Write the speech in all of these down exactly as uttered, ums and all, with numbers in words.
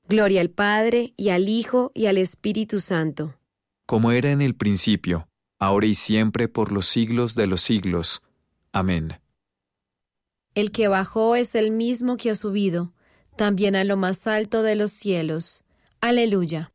Gloria al Padre, y al Hijo, y al Espíritu Santo. Como era en el principio, ahora y siempre, por los siglos de los siglos. Amén. El que bajó es el mismo que ha subido, también a lo más alto de los cielos. Aleluya.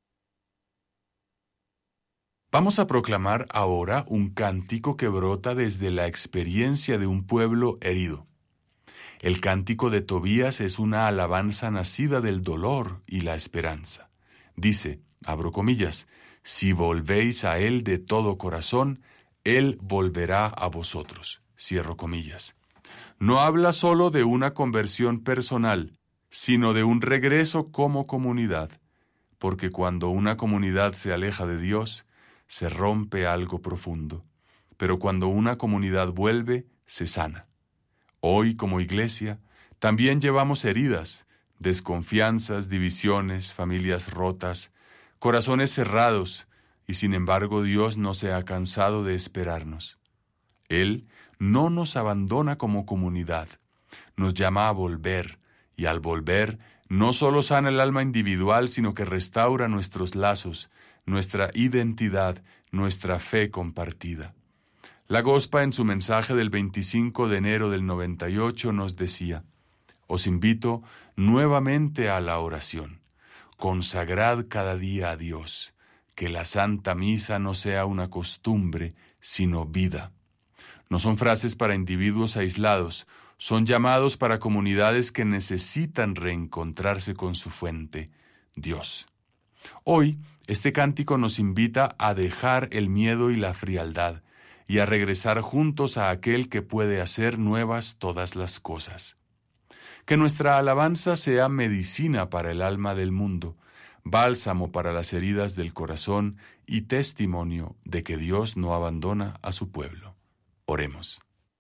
Vamos a proclamar ahora un cántico que brota desde la experiencia de un pueblo herido. El cántico de Tobías es una alabanza nacida del dolor y la esperanza. Dice, abro comillas, si volvéis a Él de todo corazón, Él volverá a vosotros. Cierro comillas. No habla solo de una conversión personal, sino de un regreso como comunidad, porque cuando una comunidad se aleja de Dios, se rompe algo profundo, pero cuando una comunidad vuelve, se sana. Hoy, como iglesia, también llevamos heridas, desconfianzas, divisiones, familias rotas, corazones cerrados, y sin embargo Dios no se ha cansado de esperarnos. Él no nos abandona como comunidad, nos llama a volver, y al volver no solo sana el alma individual, sino que restaura nuestros lazos, nuestra identidad, nuestra fe compartida. La Gospa, en su mensaje del veinticinco de enero del noventa y ocho, nos decía, os invito nuevamente a la oración. Consagrad cada día a Dios, que la Santa Misa no sea una costumbre, sino vida. No son frases para individuos aislados, son llamados para comunidades que necesitan reencontrarse con su fuente, Dios. Hoy, este cántico nos invita a dejar el miedo y la frialdad y a regresar juntos a aquel que puede hacer nuevas todas las cosas. Que nuestra alabanza sea medicina para el alma del mundo, bálsamo para las heridas del corazón y testimonio de que Dios no abandona a su pueblo. Oremos.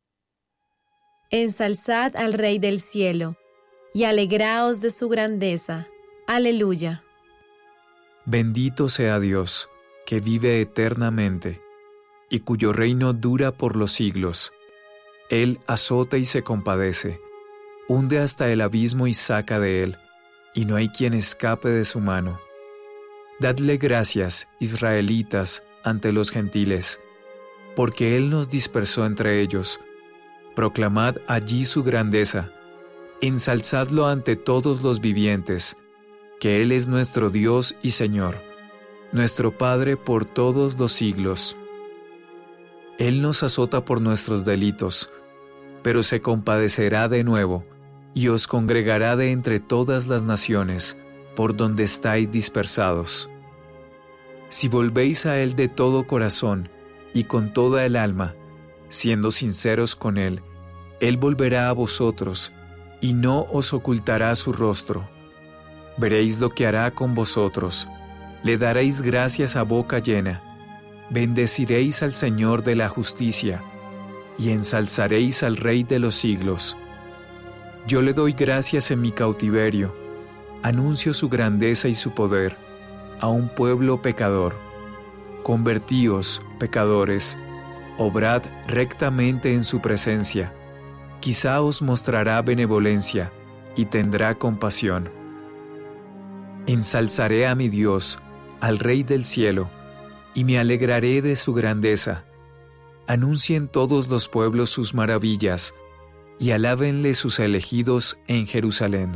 Ensalzad al Rey del cielo, y alegraos de su grandeza. Aleluya. Bendito sea Dios, que vive eternamente, y cuyo reino dura por los siglos. Él azota y se compadece, hunde hasta el abismo y saca de él, y no hay quien escape de su mano. Dadle gracias, israelitas, ante los gentiles, porque Él nos dispersó entre ellos. Proclamad allí su grandeza, ensalzadlo ante todos los vivientes, que Él es nuestro Dios y Señor, nuestro Padre por todos los siglos. Él nos azota por nuestros delitos, pero se compadecerá de nuevo, y os congregará de entre todas las naciones, por donde estáis dispersados. Si volvéis a Él de todo corazón, y con toda el alma, siendo sinceros con Él, Él volverá a vosotros, y no os ocultará su rostro. Veréis lo que hará con vosotros, le daréis gracias a boca llena, bendeciréis al Señor de la justicia, y ensalzaréis al Rey de los siglos. Yo le doy gracias en mi cautiverio, anuncio su grandeza y su poder a un pueblo pecador. Convertíos, pecadores, obrad rectamente en su presencia. Quizá os mostrará benevolencia y tendrá compasión. Ensalzaré a mi Dios, al Rey del cielo, y me alegraré de su grandeza. Anuncien todos los pueblos sus maravillas, y alábenle sus elegidos en Jerusalén.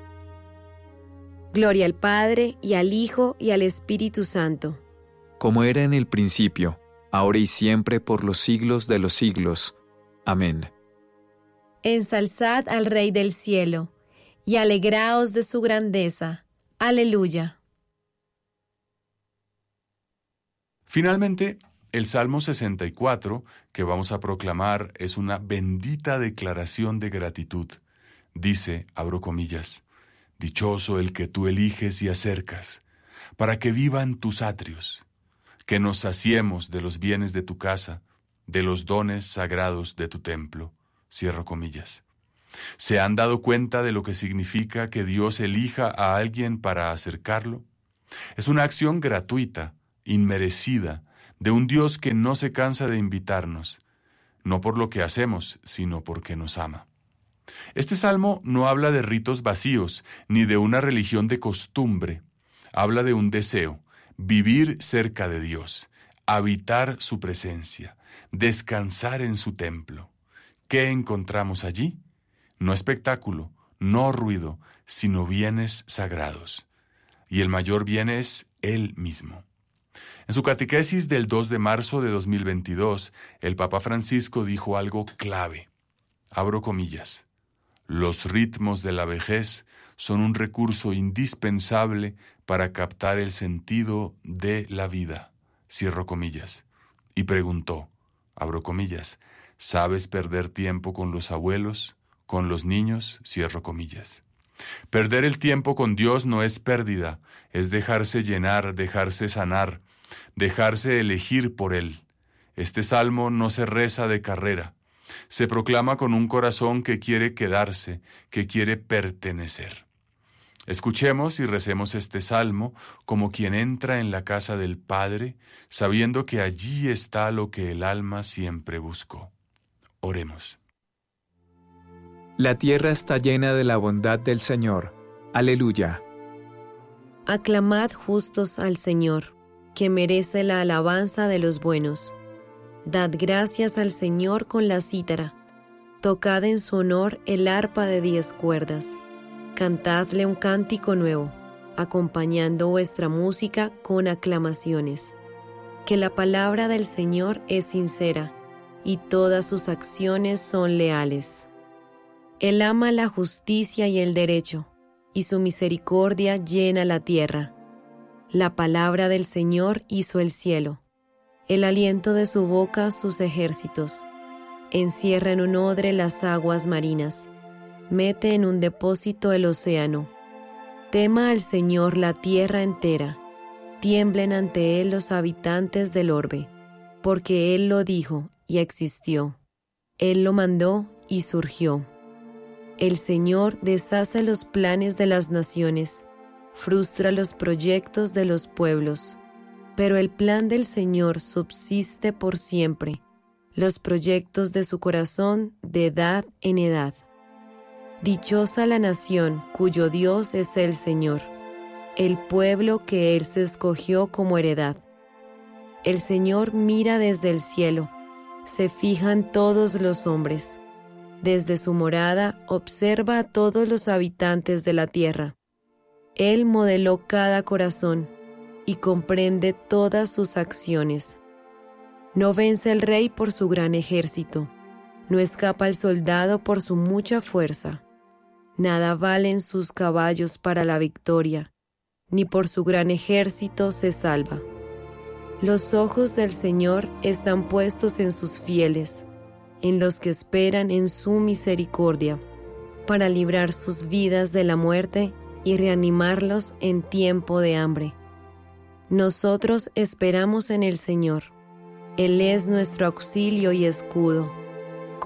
Gloria al Padre, y al Hijo, y al Espíritu Santo. Como era en el principio, ahora y siempre, por los siglos de los siglos. Amén. Ensalzad al Rey del cielo, y alegraos de su grandeza. Aleluya. Finalmente, el Salmo sesenta y cuatro, que vamos a proclamar, es una bendita declaración de gratitud. Dice, abro comillas, dichoso el que tú eliges y acercas, para que viva en tus atrios, que nos saciemos de los bienes de tu casa, de los dones sagrados de tu templo. Cierro comillas. ¿Se han dado cuenta de lo que significa que Dios elija a alguien para acercarlo? Es una acción gratuita, inmerecida, de un Dios que no se cansa de invitarnos, no por lo que hacemos, sino porque nos ama. Este salmo no habla de ritos vacíos, ni de una religión de costumbre. Habla de un deseo, vivir cerca de Dios, habitar su presencia, descansar en su templo. ¿Qué encontramos allí? No espectáculo, no ruido, sino bienes sagrados. Y el mayor bien es Él mismo. En su catequesis del dos de marzo de dos mil veintidós, el Papa Francisco dijo algo clave. Abro comillas. Los ritmos de la vejez son un recurso indispensable para captar el sentido de la vida. Cierro comillas. Y preguntó, abro comillas, ¿sabes perder tiempo con los abuelos, con los niños? Cierro comillas. Perder el tiempo con Dios no es pérdida, es dejarse llenar, dejarse sanar, dejarse elegir por Él. Este salmo no se reza de carrera, se proclama con un corazón que quiere quedarse, que quiere pertenecer. Escuchemos y recemos este salmo como quien entra en la casa del Padre, sabiendo que allí está lo que el alma siempre buscó. Oremos. La tierra está llena de la bondad del Señor. Aleluya. Aclamad justos al Señor, que merece la alabanza de los buenos. Dad gracias al Señor con la cítara. Tocad en su honor el arpa de diez cuerdas. Cantadle un cántico nuevo, acompañando vuestra música con aclamaciones. Que la palabra del Señor es sincera, y todas sus acciones son leales. Él ama la justicia y el derecho, y su misericordia llena la tierra. La palabra del Señor hizo el cielo, el aliento de su boca sus ejércitos. Encierra en un odre las aguas marinas, mete en un depósito el océano. Tema al Señor la tierra entera, tiemblen ante Él los habitantes del orbe, porque Él lo dijo y existió. Él lo mandó y surgió. El Señor deshace los planes de las naciones, frustra los proyectos de los pueblos, pero el plan del Señor subsiste por siempre, los proyectos de su corazón de edad en edad. Dichosa la nación cuyo Dios es el Señor, el pueblo que Él se escogió como heredad. El Señor mira desde el cielo, se fijan todos los hombres. Desde su morada observa a todos los habitantes de la tierra. Él modeló cada corazón y comprende todas sus acciones. No vence el rey por su gran ejército, no escapa el soldado por su mucha fuerza. Nada valen sus caballos para la victoria, ni por su gran ejército se salva. Los ojos del Señor están puestos en sus fieles, en los que esperan en su misericordia, para librar sus vidas de la muerte y reanimarlos en tiempo de hambre. Nosotros esperamos en el Señor. Él es nuestro auxilio y escudo.